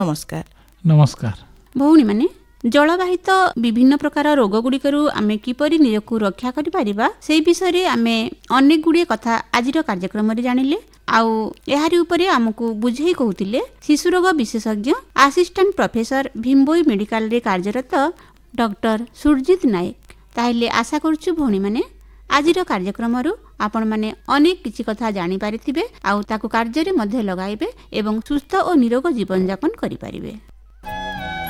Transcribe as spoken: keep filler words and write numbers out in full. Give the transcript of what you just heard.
नमस्कार। नमस्कार। भौणी माने जलवाहित विभिन्न प्रकार रोग गुड़िकर आमे किपरि निजकु रक्षा करि परिबा से विषय आमे अनेक गुड़िए कथा आज कार्यक्रम जानिले आउ एहारी उपरे आमको बुझेई कहूतिले शिशुरोग विशेषज्ञ असिस्टेंट प्रोफेसर भीमभोई मेडिकल रे कार्यरत डॉक्टर सुरजित नायक। ताहिले आशा करछु भौणी माने आज कार्यक्रम आपण माने अनेक किछि कथा जानि पारिथिबे आउ ताकु कार्य रे मध्ये लगाइबे एवं सुस्थ और निरोग जीवन यापन करि परिबे।